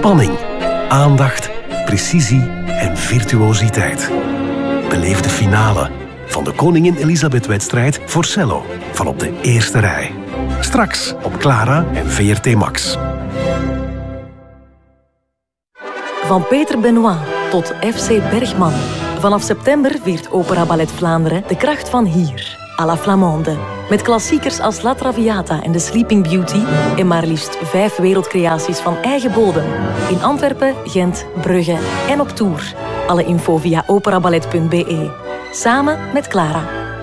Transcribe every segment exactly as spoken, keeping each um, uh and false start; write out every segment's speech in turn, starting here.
Spanning, aandacht, precisie en virtuositeit. Beleef de finale van de Koningin Elisabeth-wedstrijd voor cello van op de eerste rij. Straks op Clara en V R T Max. Van Peter Benoit tot F C Bergman. Vanaf september viert Opera Ballet Vlaanderen de kracht van hier, à la Flamande. Met klassiekers als La Traviata en The Sleeping Beauty en maar liefst vijf wereldcreaties van eigen bodem. In Antwerpen, Gent, Brugge en op tour. Alle info via operaballet punt b e. Samen met Clara.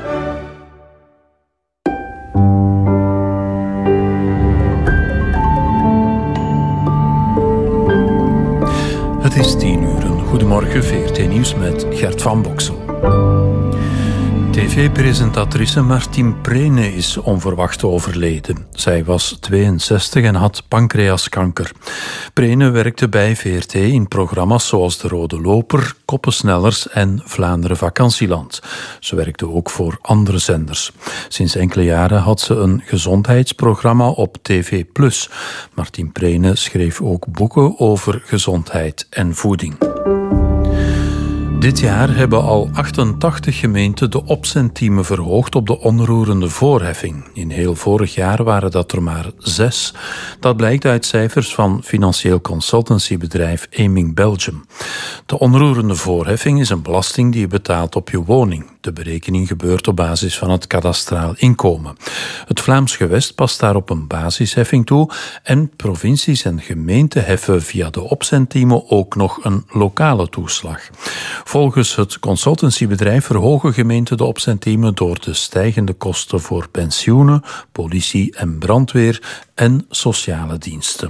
Het is tien uur. Goedemorgen, V R T Nieuws met Gert van Boksel. T V-presentatrice Martine Prene is onverwacht overleden. Zij was tweeënzestig en had pancreaskanker. Prene werkte bij V R T in programma's zoals De Rode Loper, Koppensnellers en Vlaanderen Vakantieland. Ze werkte ook voor andere zenders. Sinds enkele jaren had ze een gezondheidsprogramma op T V plus. Martine Prene schreef ook boeken over gezondheid en voeding. Dit jaar hebben al achtentachtig gemeenten de opzendtiemen verhoogd op de onroerende voorheffing. In heel vorig jaar waren dat er maar zes. Dat blijkt uit cijfers van financieel consultancybedrijf Aiming Belgium. De onroerende voorheffing is een belasting die je betaalt op je woning. De berekening gebeurt op basis van het kadastraal inkomen. Het Vlaams gewest past daarop een basisheffing toe en provincies en gemeenten heffen via de opzendtiemen ook nog een lokale toeslag. Volgens het consultancybedrijf verhogen gemeenten de opzendtiemen door de stijgende kosten voor pensioenen, politie en brandweer en sociale diensten.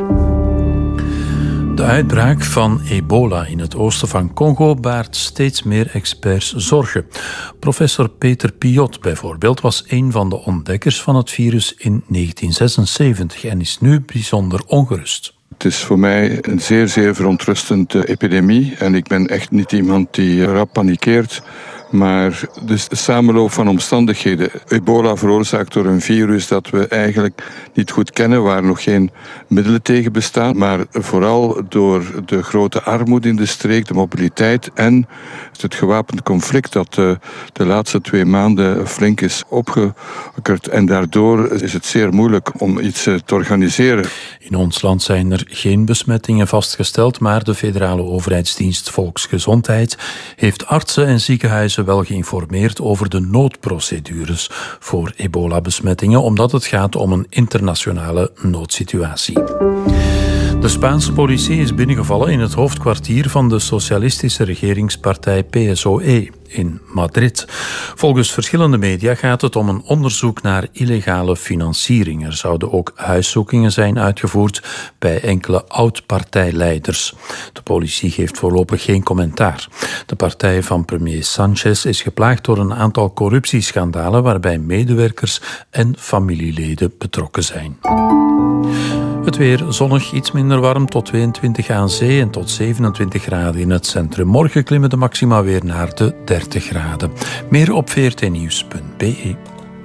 De uitbraak van ebola in het oosten van Congo baart steeds meer experts zorgen. Professor Peter Piot bijvoorbeeld was een van de ontdekkers van het virus in negentien zesenzeventig en is nu bijzonder ongerust. Het is voor mij een zeer, zeer verontrustende epidemie en ik ben echt niet iemand die rap panikeert. Maar de samenloop van omstandigheden. Ebola veroorzaakt door een virus dat we eigenlijk niet goed kennen, waar nog geen middelen tegen bestaan. Maar vooral door de grote armoede in de streek, de mobiliteit en het gewapend conflict dat de, de laatste twee maanden flink is opgeokkerd. En daardoor is het zeer moeilijk om iets te organiseren. In ons land zijn er geen besmettingen vastgesteld, maar de federale overheidsdienst Volksgezondheid heeft artsen en ziekenhuizen wel geïnformeerd over de noodprocedures voor ebola-besmettingen, omdat het gaat om een internationale noodsituatie. De Spaanse politie is binnengevallen in het hoofdkwartier van de socialistische regeringspartij P S O E in Madrid. Volgens verschillende media gaat het om een onderzoek naar illegale financiering. Er zouden ook huiszoekingen zijn uitgevoerd bij enkele oud-partijleiders. De politie geeft voorlopig geen commentaar. De partij van premier Sanchez is geplaagd door een aantal corruptieschandalen waarbij medewerkers en familieleden betrokken zijn. Het weer zonnig, iets minder warm, tot tweeëntwintig aan zee en tot zevenentwintig graden in het centrum. Morgen klimmen de maxima weer naar de dertig graden. Meer op v r t nieuws punt b e.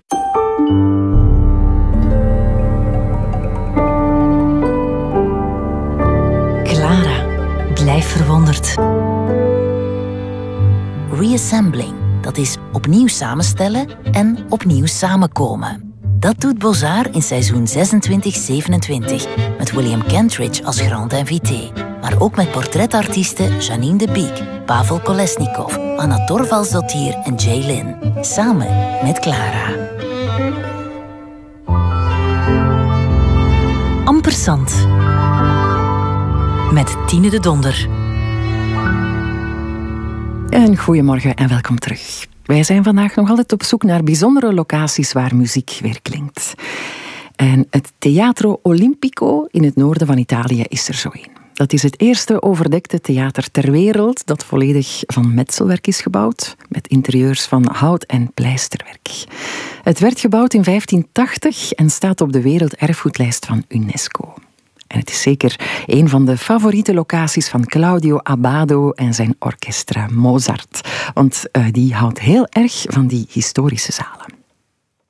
Clara, blijf verwonderd. Reassembling, dat is opnieuw samenstellen en opnieuw samenkomen. Dat doet Bozar in seizoen zesentwintig zevenentwintig, met William Kentridge als grand invité. Maar ook met portretartiesten Janine de Beek, Pavel Kolesnikov, Anna Torvaldsdottir en Jay Lin. Samen met Clara. Ampersand. Met Tine de Donder. Een goeiemorgen en welkom terug. Wij zijn vandaag nog altijd op zoek naar bijzondere locaties waar muziek weer klinkt. En het Teatro Olimpico in het noorden van Italië is er zo een. Dat is het eerste overdekte theater ter wereld dat volledig van metselwerk is gebouwd, met interieurs van hout en pleisterwerk. Het werd gebouwd in vijftien tachtig en staat op de werelderfgoedlijst van UNESCO. En het is zeker een van de favoriete locaties van Claudio Abbado en zijn orchestra Mozart. Want uh, die houdt heel erg van die historische zalen.